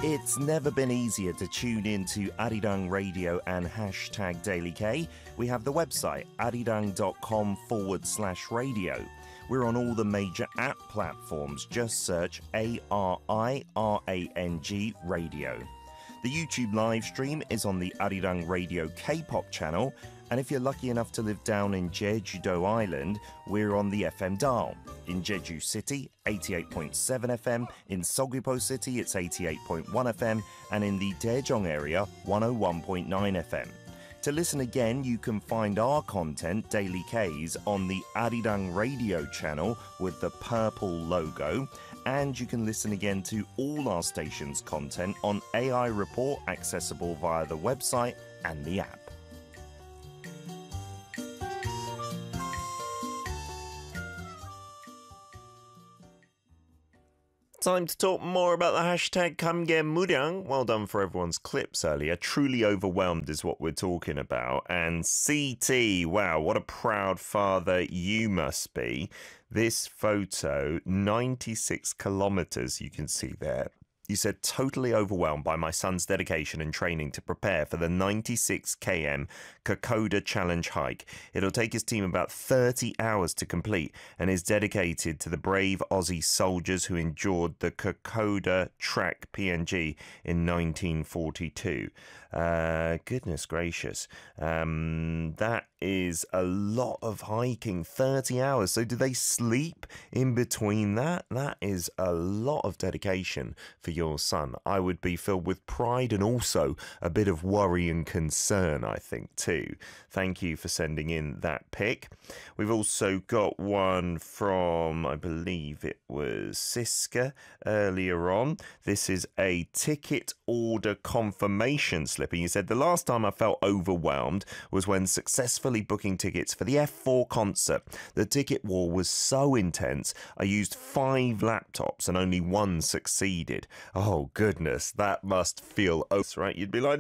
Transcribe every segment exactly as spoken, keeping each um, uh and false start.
It's never been easier to tune in to Arirang Radio and hashtag Daily K. We have the website arirang.com forward slash radio. We're on all the major app platforms. Just search A R I R A N G Radio. The YouTube live stream is on the Arirang Radio K-pop channel. And if you're lucky enough to live down in Jeju-do Island, we're on the F M dial. In Jeju City, eighty-eight point seven F M. In Seogwipo City, it's eighty-eight point one F M. And in the Daejeong area, one oh one point nine F M. To listen again, you can find our content, Daily K's, on the Arirang Radio channel with the purple logo. And you can listen again to all our station's content on A I Report, accessible via the website and the app. Time to talk more about the hashtag 감개무량. Well done for everyone's clips earlier. Truly overwhelmed is what we're talking about. And C T, wow, what a proud father you must be. This photo, ninety-six kilometers, you can see there. You said, totally overwhelmed by my son's dedication and training to prepare for the ninety-six kilometer Kokoda Challenge hike. It'll take his team about thirty hours to complete and is dedicated to the brave Aussie soldiers who endured the Kokoda Track P N G in nineteen forty-two. Uh, goodness gracious. Um, that is a lot of hiking, thirty hours. So do they sleep in between that? That is a lot of dedication for your son. I would be filled with pride and also a bit of worry and concern, I think, too. Thank you for sending in that pic. We've also got one from, I believe it was Siska earlier on. This is a ticket order confirmation slip. And you said, the last time I felt overwhelmed was when successfully booking tickets for the F four concert. The ticket war was so intense, I used five laptops and only one succeeded. Oh, goodness, that must feel oath, right? You'd be like,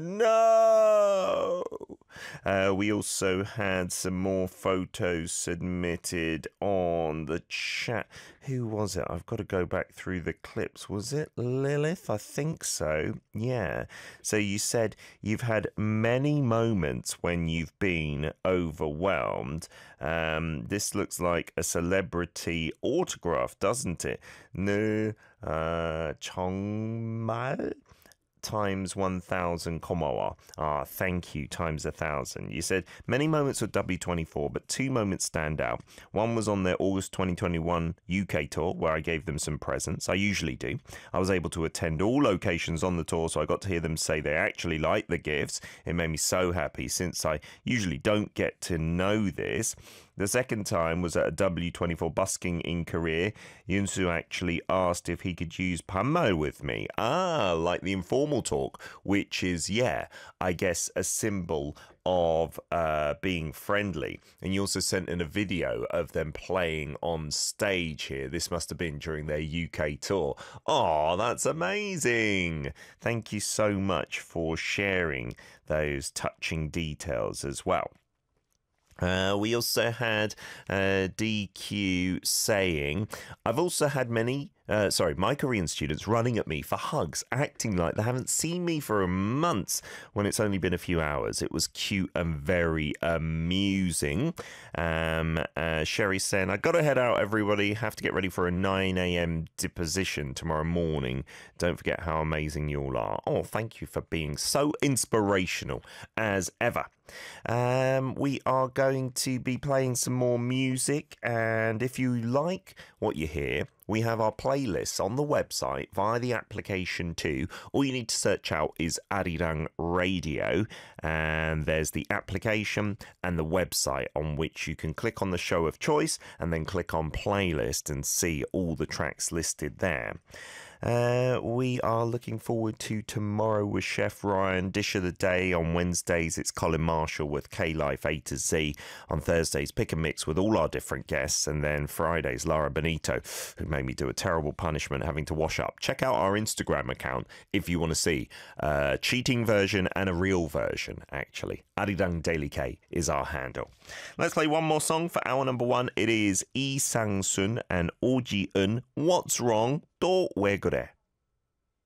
no! Uh, we also had some more photos submitted on the chat. Who was it? I've got to go back through the clips. Was it Lilith? I think so. Yeah. So you said you've had many moments when you've been overwhelmed. Um, this looks like a celebrity autograph, doesn't it? No, uh, 정말 times one thousand 고마워. Ah, thank you, times a thousand. You said, many moments with W twenty-four, but two moments stand out. One was on their August twenty twenty-one U K tour, where I gave them some presents. I usually do. I was able to attend all locations on the tour, so I got to hear them say they actually liked the gifts. It made me so happy, since I usually don't get to know this. The second time was at a W twenty-four busking in Korea. Yunsu actually asked if he could use Panmo with me. Ah, like the informal talk, which is, yeah, I guess a symbol of uh, being friendly. And you also sent in a video of them playing on stage here. This must have been during their U K tour. Oh, that's amazing. Thank you so much for sharing those touching details as well. Uh, we also had uh, D Q saying, I've also had many, uh, sorry, my Korean students running at me for hugs, acting like they haven't seen me for months when it's only been a few hours. It was cute and very amusing. Um, uh, Sherry saying, I gotta head out, everybody. Have to get ready for a nine a m deposition tomorrow morning. Don't forget how amazing you all are. Oh, thank you for being so inspirational as ever. Um, we are going to be playing some more music, and if you like what you hear, we have our playlists on the website via the application too. All you need to search out is Arirang Radio, and there's the application and the website on which you can click on the show of choice and then click on playlist and see all the tracks listed there. Uh, we are looking forward to tomorrow with Chef Ryan. Dish of the Day on Wednesdays, it's Colin Marshall with K-Life A to Z. On Thursdays, Pick and Mix with all our different guests. And then Fridays, Lara Benito, who made me do a terrible punishment having to wash up. Check out our Instagram account if you want to see a cheating version and a real version, actually. Arirang Daily K is our handle. Let's play one more song for hour number one. It is Lee Sang-sun and Oh Ji-eun, What's Wrong? 또 왜 그래?